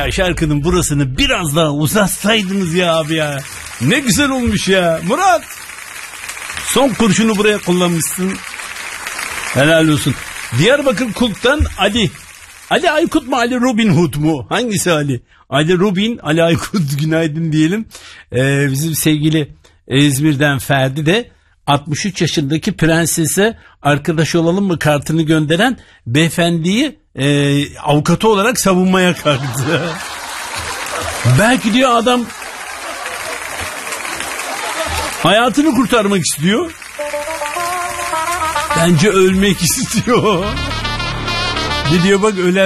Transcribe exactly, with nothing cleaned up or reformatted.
Ya şarkının burasını biraz daha uzatsaydınız ya abi ya. Ne güzel olmuş ya. Murat. Son kurşunu buraya kullanmışsın. Helal olsun. Diyarbakır Kulk'tan Ali. Ali Aykut mu Ali Robin Hood mu? Hangisi Ali? Ali Robin, Ali Aykut günaydın diyelim. Ee, bizim sevgili İzmir'den Ferdi de altmış üç yaşındaki prensese arkadaş olalım mı kartını gönderen beyefendiyi e, avukatı olarak savunmaya kalktı. Belki diyor adam hayatını kurtarmak istiyor. Bence ölmek istiyor. Ne diyor bak, ölen